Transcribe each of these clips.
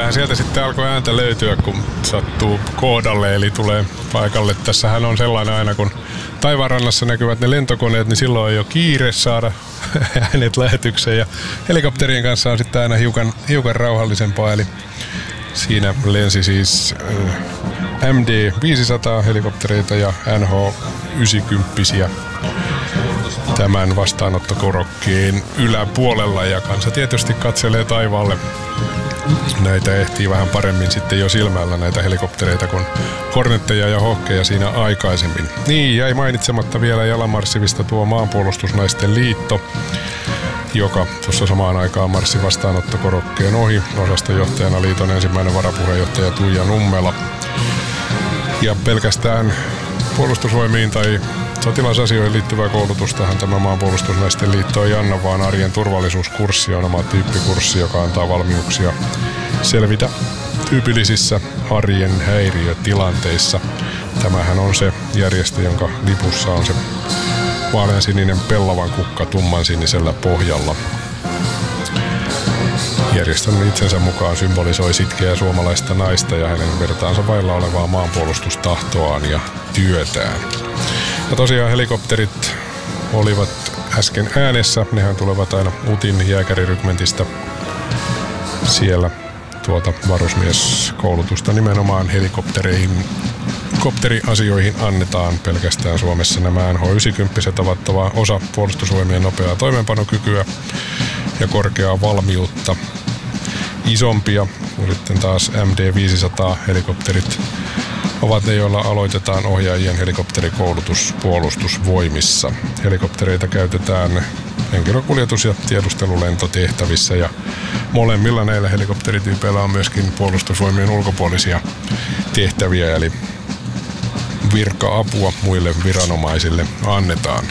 kyllähän sieltä sitten alkoi ääntä löytyä, kun sattuu kohdalle, eli tulee paikalle. Tässähän on sellainen aina, kun taivaanrannassa näkyvät ne lentokoneet, niin silloin on jo kiire saada äänet lähetykseen. Ja helikopterien kanssa on sitten aina hiukan rauhallisempaa, eli siinä lensi siis MD-500 helikoptereita ja NH-90 tämän vastaanottokorokkeen yläpuolella, ja kansa tietysti katselee taivaalle. Näitä ehtii vähän paremmin sitten jo silmällä näitä helikoptereita kuin Hornetteja ja Hawkeja siinä aikaisemmin. Niin, jäi mainitsematta vielä jalanmarssivista tuo Maanpuolustusnaisten liitto, joka tuossa samaan aikaan marssi vastaanottokorokkeen ohi. Osastojohtajana liiton ensimmäinen varapuheenjohtaja Tuija Nummela. Ja pelkästään puolustusvoimiin tai sotilasasioihin liittyvää koulutustahan tämä Maanpuolustusnaisten liitto ei anna, vaan arjen turvallisuuskurssi on oma tyyppikurssi, joka antaa valmiuksia selvitä tyypillisissä arjen häiriötilanteissa. Tämähän on se järjestö, jonka lipussa on se vaaleansininen pellavan kukka tummansinisellä pohjalla. Järjestön itsensä mukaan symbolisoi sitkeää suomalaista naista ja hänen vertaansa vailla olevaa maanpuolustustahtoaan ja työtään. Ja tosiaan helikopterit olivat äsken äänessä. Nehän tulevat aina UTin jääkärirykmentistä. Siellä tuota varusmieskoulutusta nimenomaan helikopteriasioihin annetaan pelkästään Suomessa. Nämä NH-90 ovat osa puolustusvoimien nopeaa toimeenpanokykyä ja korkeaa valmiutta. Isompia, kun sitten taas MD-500 helikopterit ovat ne, joilla aloitetaan ohjaajien helikopterikoulutus puolustusvoimissa. Helikoptereita käytetään henkilökuljetus- ja tiedustelulentotehtävissä, ja molemmilla näillä helikopterityypeillä on myöskin puolustusvoimien ulkopuolisia tehtäviä, eli virka-apua muille viranomaisille annetaan.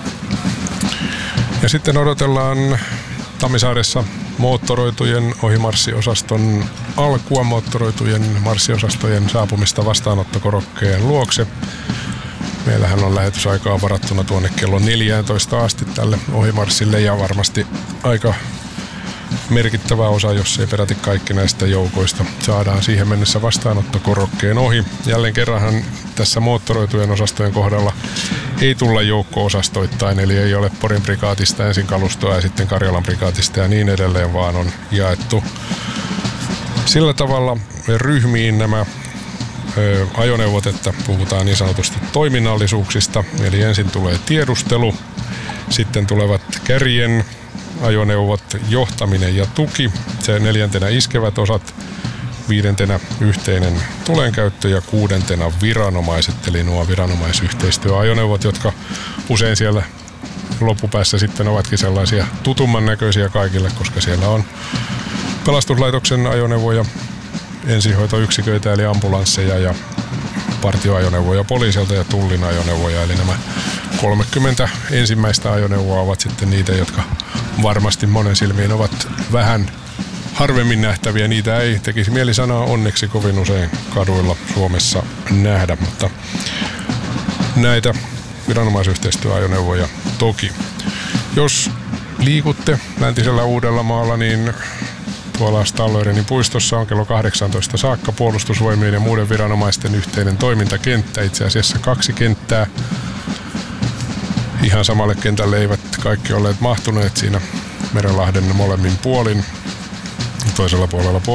Ja sitten odotellaan Tammisaaressa moottoroitujen ohimarssiosaston alkua, moottoroitujen marssiosaston saapumista vastaanottokorokkeen luokse. Meillähän on lähetysaikaa varattuna tuonne kello 14 asti tälle ohimarssille, ja varmasti aika merkittävä osa, jos ei peräti kaikki näistä joukoista, saadaan siihen mennessä vastaanottokorokkeen ohi. Jälleen kerranhan tässä moottoroitujen osastojen kohdalla ei tulla joukko-osastoittain, eli ei ole Porin prikaatista ensin kalustoa ja sitten Karjalan prikaatista ja niin edelleen, vaan on jaettu sillä tavalla ryhmiin nämä ajoneuvot, että puhutaan niin sanotusti toiminnallisuuksista. Eli ensin tulee tiedustelu, sitten tulevat kärjen ajoneuvot, johtaminen ja tuki, se 4. iskevät osat, 5. yhteinen tulenkäyttö ja 6. viranomaiset, eli nuo viranomaisyhteistyöajoneuvot, jotka usein siellä loppupäässä sitten ovatkin sellaisia tutumman näköisiä kaikille, koska siellä on pelastuslaitoksen ajoneuvoja, ensihoitoyksiköitä eli ambulansseja ja partioajoneuvoja poliisilta ja tullin ajoneuvoja, eli nämä 30 ensimmäistä ajoneuvoa ovat sitten niitä, jotka varmasti monen silmiin ovat vähän harvemmin nähtäviä. Niitä ei tekisi mieli sanoa onneksi kovin usein kaduilla Suomessa nähdä, mutta näitä viranomaisyhteistyöajoneuvoja toki. Jos liikutte läntisellä Uudellamaalla, niin tuolla Stallerinin puistossa on kello 18 saakka puolustusvoimien ja muiden viranomaisten yhteinen toimintakenttä, itse asiassa 2 kenttää. Ihan samalle kentälle eivät kaikki olleet mahtuneet siinä Merenlahden molemmin puolin. Toisella puolella